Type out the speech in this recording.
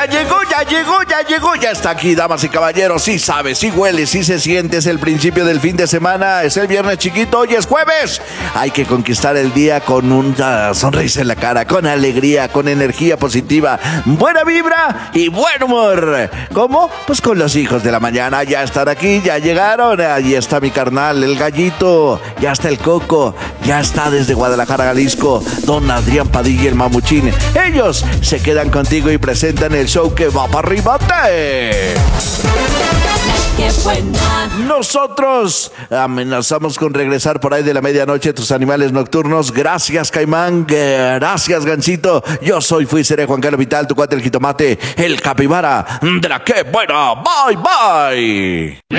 Ya está aquí, damas y caballeros. Sí sabe, sí huele, sí se siente. Es el principio del fin de semana. Es el viernes chiquito, hoy es jueves. Hay que conquistar el día con una sonrisa en la cara, con alegría, con energía positiva, buena vibra y buen humor. ¿Cómo? Pues con los hijos de la mañana. Ya están aquí, ya llegaron. Ahí está mi carnal, el gallito. Ya está el Coco. Ya está desde Guadalajara, Jalisco, don Adrián Padilla y el Mamuchín. Ellos se quedan contigo y presentan el show que va para arriba. ¡Qué buena! Nosotros amenazamos con regresar por ahí de la medianoche, tus animales nocturnos. Gracias, Caimán. Gracias, Gancito. Yo fui seré Juan Carlos Vital, tu cuate el jitomate, el capibara de la que buena. Bye, bye.